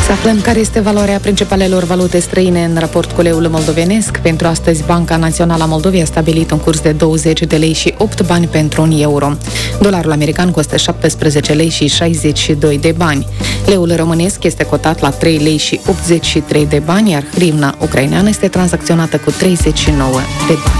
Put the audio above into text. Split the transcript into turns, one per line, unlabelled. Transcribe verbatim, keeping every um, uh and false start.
Să aflăm care este valoarea principalelor valute străine în raport cu leul moldovenesc. Pentru astăzi, Banca Națională a Moldovei a stabilit un curs de douăzeci de lei și opt bani pentru un euro. Dolarul american costă șaptesprezece lei și șaizeci și doi de bani. Leul românesc este cotat la trei lei și optzeci și trei de bani, iar hrivna ucraineană este tranzacționată cu treizeci și nouă de bani.